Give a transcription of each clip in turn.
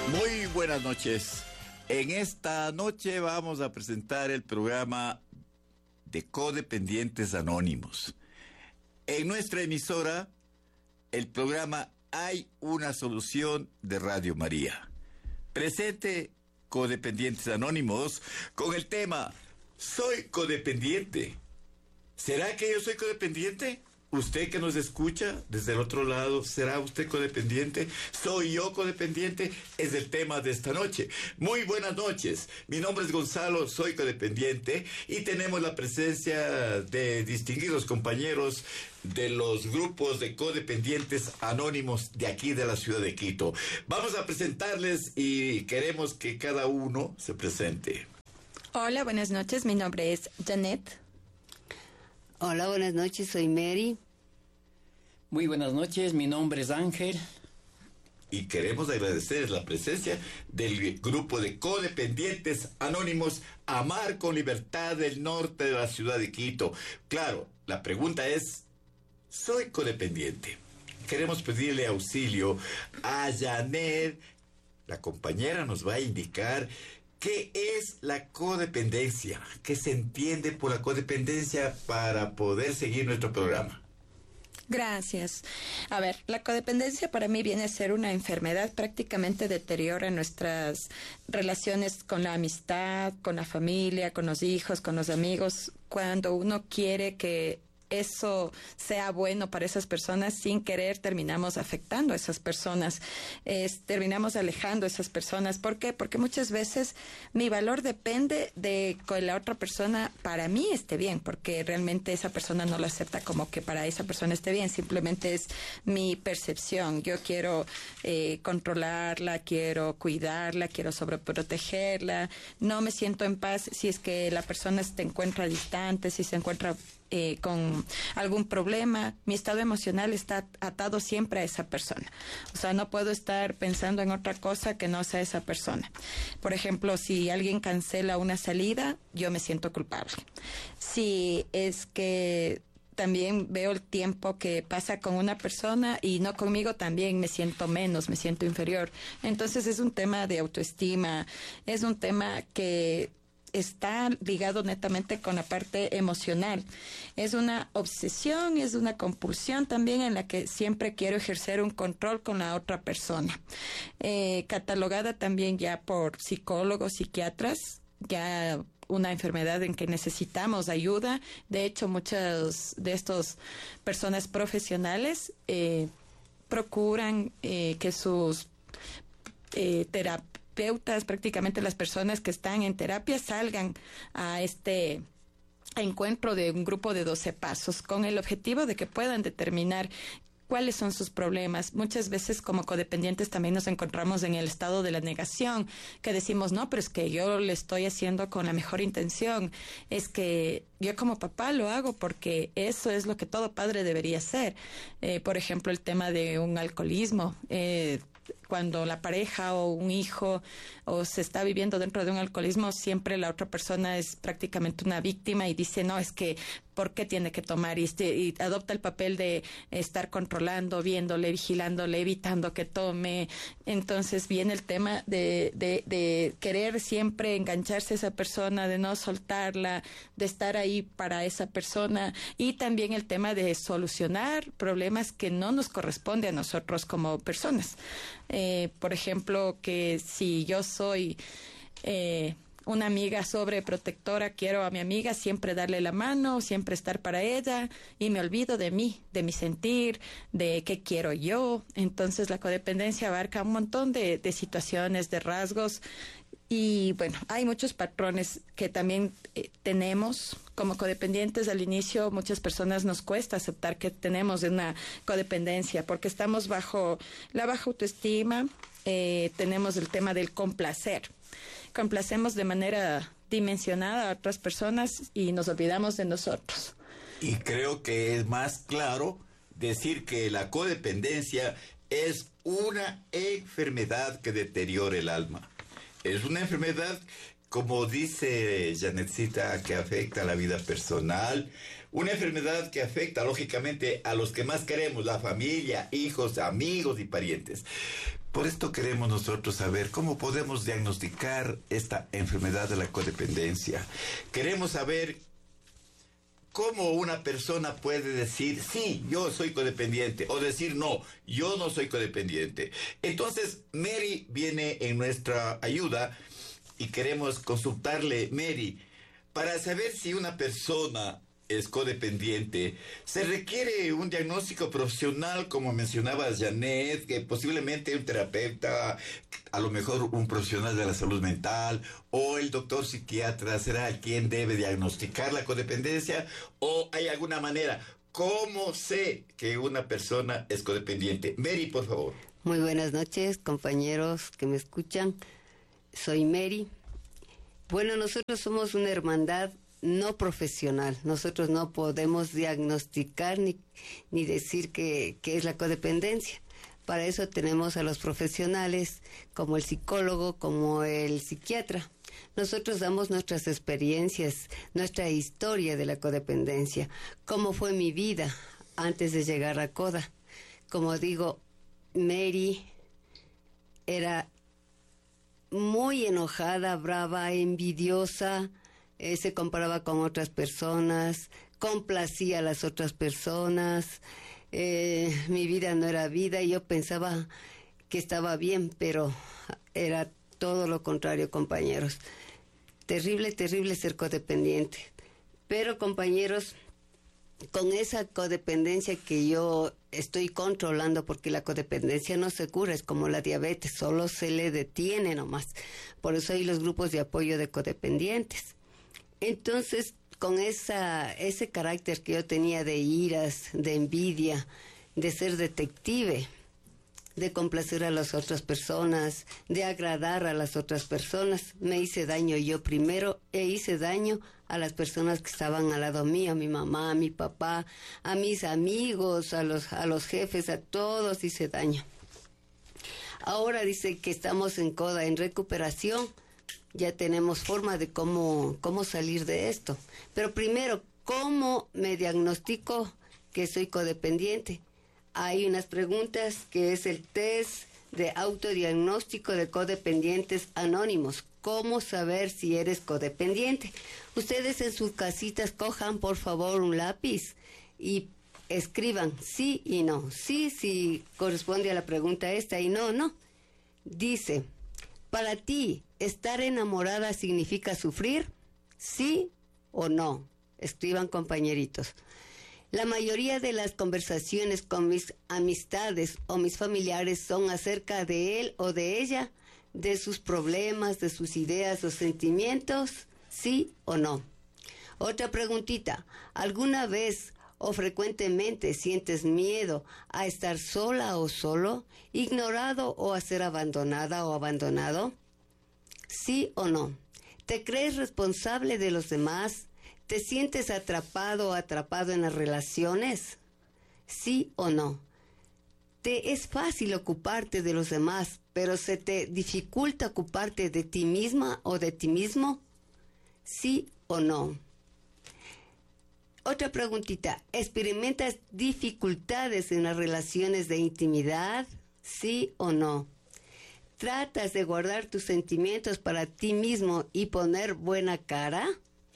Muy buenas noches. En esta noche vamos a presentar el programa de Codependientes Anónimos. En nuestra emisora, el programa Hay una Solución de Radio María. Presente Codependientes Anónimos con el tema Soy codependiente. ¿Será que yo soy codependiente? Usted que nos escucha desde el otro lado, ¿será usted codependiente? ¿Soy yo codependiente? Es el tema de esta noche. Muy buenas noches. Mi nombre es Gonzalo, soy codependiente y tenemos la presencia de distinguidos compañeros de los grupos de codependientes anónimos de aquí de la ciudad de Quito. Vamos a presentarles y queremos que cada uno se presente. Hola, buenas noches. Mi nombre es Janet. Hola, buenas noches, soy Mary. Muy buenas noches, mi nombre es Ángel. Y queremos agradecer la presencia del grupo de codependientes anónimos Amar con Libertad del norte de la ciudad de Quito. Claro, la pregunta es, ¿soy codependiente? Queremos pedirle auxilio a Janet. La compañera nos va a indicar ¿qué es la codependencia? ¿Qué se entiende por la codependencia para poder seguir nuestro programa? Gracias. A ver, la codependencia para mí viene a ser una enfermedad, prácticamente deteriora nuestras relaciones con la amistad, con la familia, con los hijos, con los amigos. Cuando uno quiere que eso sea bueno para esas personas, sin querer terminamos afectando a esas personas, terminamos alejando a esas personas. ¿Por qué? Porque muchas veces mi valor depende de que la otra persona para mí esté bien, porque realmente esa persona no lo acepta como que para esa persona esté bien, simplemente es mi percepción. Yo quiero controlarla, quiero cuidarla, quiero sobreprotegerla, no me siento en paz si es que la persona se encuentra distante, si se encuentra con algún problema. Mi estado emocional está atado siempre a esa persona. O sea, no puedo estar pensando en otra cosa que no sea esa persona. Por ejemplo, si alguien cancela una salida, yo me siento culpable. Si es que también veo el tiempo que pasa con una persona y no conmigo, también me siento menos, me siento inferior. Entonces es un tema de autoestima, es un tema que está ligado netamente con la parte emocional. Es una obsesión, es una compulsión también en la que siempre quiero ejercer un control con la otra persona. Catalogada también ya por psicólogos, psiquiatras, ya una enfermedad en que necesitamos ayuda. De hecho, muchas de estas personas profesionales procuran que sus terapeutas, prácticamente las personas que están en terapia, salgan a este encuentro de un grupo de 12 pasos con el objetivo de que puedan determinar cuáles son sus problemas. Muchas veces como codependientes también nos encontramos en el estado de la negación, que decimos, no, pero es que yo le estoy haciendo con la mejor intención, es que yo como papá lo hago porque eso es lo que todo padre debería hacer. Por ejemplo, el tema de un alcoholismo, cuando la pareja o un hijo o se está viviendo dentro de un alcoholismo, siempre la otra persona es prácticamente una víctima y dice, no, es que ¿por qué tiene que tomar? Y adopta el papel de estar controlando, viéndole, vigilándole, evitando que tome. Entonces viene el tema de querer siempre engancharse a esa persona, de no soltarla, de estar ahí para esa persona, y también el tema de solucionar problemas que no nos corresponde a nosotros como personas. Por ejemplo, que si yo soy una amiga sobreprotectora, quiero a mi amiga siempre darle la mano, siempre estar para ella, y me olvido de mí, de mi sentir, de qué quiero yo. Entonces la codependencia abarca un montón de situaciones, de rasgos, y bueno, hay muchos patrones que también tenemos como codependientes. Al inicio muchas personas nos cuesta aceptar que tenemos una codependencia porque estamos bajo la baja autoestima. Tenemos el tema del complacer. Complacemos de manera dimensionada a otras personas y nos olvidamos de nosotros. Y creo que es más claro decir que la codependencia es una enfermedad que deteriora el alma. Es una enfermedad como dice Janetcita, que afecta a la vida personal, una enfermedad que afecta lógicamente a los que más queremos, la familia, hijos, amigos y parientes. Por esto queremos nosotros saber cómo podemos diagnosticar esta enfermedad de la codependencia. Queremos saber cómo una persona puede decir, sí, yo soy codependiente, o decir, no, yo no soy codependiente. Entonces, Mary viene en nuestra ayuda y queremos consultarle, Mary, para saber si una persona es codependiente, se requiere un diagnóstico profesional, como mencionaba Janet, que posiblemente un terapeuta, a lo mejor un profesional de la salud mental, o el doctor psiquiatra será quien debe diagnosticar la codependencia, o hay alguna manera. ¿Cómo sé que una persona es codependiente? Mary, por favor. Muy buenas noches, compañeros que me escuchan. Soy Mary. Bueno, nosotros somos una hermandad no profesional. Nosotros no podemos diagnosticar ni decir qué es la codependencia. Para eso tenemos a los profesionales como el psicólogo, como el psiquiatra. Nosotros damos nuestras experiencias, nuestra historia de la codependencia, cómo fue mi vida antes de llegar a CODA. Como digo, Mary era muy enojada, brava, envidiosa, se comparaba con otras personas, complacía a las otras personas, mi vida no era vida y yo pensaba que estaba bien, pero era todo lo contrario, compañeros. Terrible, terrible ser codependiente. Pero, compañeros, con esa codependencia que yo estoy controlando, porque la codependencia no se cura, es como la diabetes, solo se le detiene nomás. Por eso hay los grupos de apoyo de codependientes. Entonces, con ese carácter que yo tenía de iras, de envidia, de ser detective, de complacer a las otras personas, de agradar a las otras personas, me hice daño yo primero e hice daño a las personas que estaban al lado mío, a mi mamá, a mi papá, a mis amigos, a los jefes, a todos hice daño. Ahora dice que estamos en CODA, en recuperación. Ya tenemos forma de cómo salir de esto. Pero primero, ¿cómo me diagnostico que soy codependiente? Hay unas preguntas que es el test de autodiagnóstico de codependientes anónimos. ¿Cómo saber si eres codependiente? Ustedes en sus casitas cojan por favor un lápiz y escriban sí y no. Sí, sí corresponde a la pregunta esta y no, no. Dice, ¿para ti estar enamorada significa sufrir? ¿Sí o no? Escriban, compañeritos. La mayoría de las conversaciones con mis amistades o mis familiares son acerca de él o de ella, de sus problemas, de sus ideas o sentimientos, ¿sí o no? Otra preguntita, ¿alguna vez o frecuentemente sientes miedo a estar sola o solo, ignorado o a ser abandonada o abandonado? ¿Sí o no? ¿Te crees responsable de los demás? ¿Te sientes atrapado o atrapado en las relaciones? ¿Sí o no? ¿Te es fácil ocuparte de los demás, pero se te dificulta ocuparte de ti misma o de ti mismo? ¿Sí o no? Otra preguntita, ¿experimentas dificultades en las relaciones de intimidad? ¿Sí o no? ¿Tratas de guardar tus sentimientos para ti mismo y poner buena cara?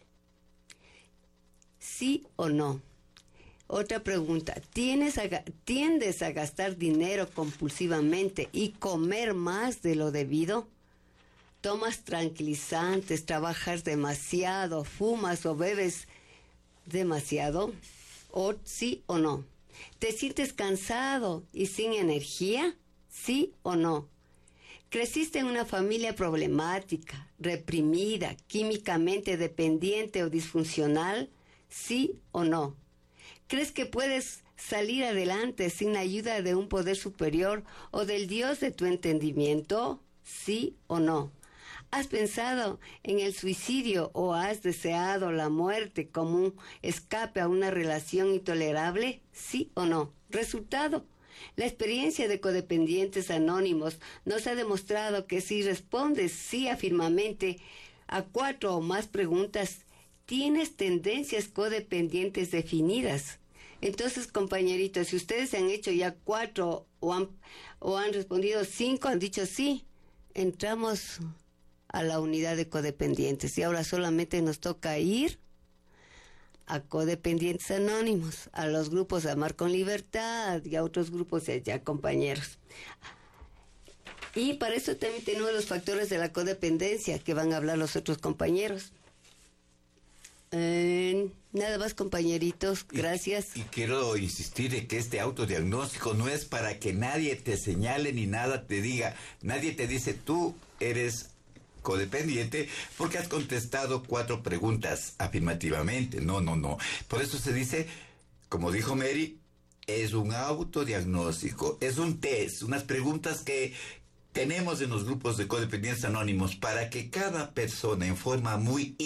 ¿Sí o no? Otra pregunta, ¿tiendes a gastar dinero compulsivamente y comer más de lo debido? ¿Tomas tranquilizantes, trabajas demasiado, fumas o bebes demasiado? ¿O sí o no? ¿Te sientes cansado y sin energía? ¿Sí o no? ¿Creciste en una familia problemática, reprimida, químicamente dependiente o disfuncional? ¿Sí o no? ¿Crees que puedes salir adelante sin la ayuda de un poder superior o del Dios de tu entendimiento? ¿Sí o no? ¿Has pensado en el suicidio o has deseado la muerte como un escape a una relación intolerable? ¿Sí o no? Resultado. La experiencia de codependientes anónimos nos ha demostrado que si respondes sí afirmativamente a 4 o más preguntas, tienes tendencias codependientes definidas. Entonces, compañeritos, si ustedes han hecho ya 4 o han respondido 5, han dicho sí, entramos a la unidad de codependientes. Y ahora solamente nos toca ir a Codependientes Anónimos, a los grupos Amar con Libertad y a otros grupos ya compañeros. Y para eso también tenemos los factores de la codependencia que van a hablar los otros compañeros. Nada más, compañeritos, gracias. Y quiero insistir en que este autodiagnóstico no es para que nadie te señale ni nada te diga. Nadie te dice tú eres codependiente porque has contestado 4 preguntas afirmativamente. No. Por eso se dice, como dijo Mary, es un autodiagnóstico, es un test, unas preguntas que tenemos en los grupos de codependientes anónimos para que cada persona en forma muy